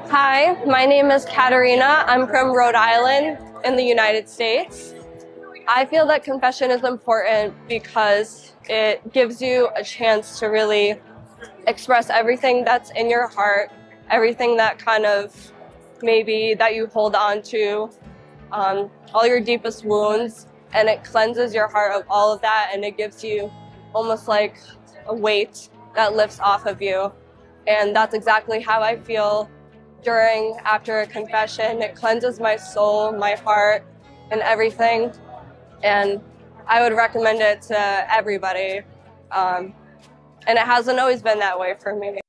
Hi, my name is Katerina. I'm from Rhode Island in the United States. I feel that confession is important because it gives you a chance to really express everything that's in your heart, everything that kind of maybe that you hold on to, all your deepest wounds, and it cleanses your heart of all of that, and it gives you almost like a weight that lifts off of you. And that's exactly how I feel after a confession. It cleanses my soul, my heart, and everything. And I would recommend it to everybody. And it hasn't always been that way for me.